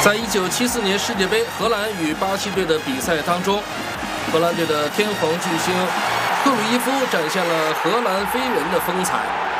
在1974年世界杯荷兰与巴西队的比赛当中，荷兰队的天皇巨星克鲁伊夫展现了荷兰飞人的风采。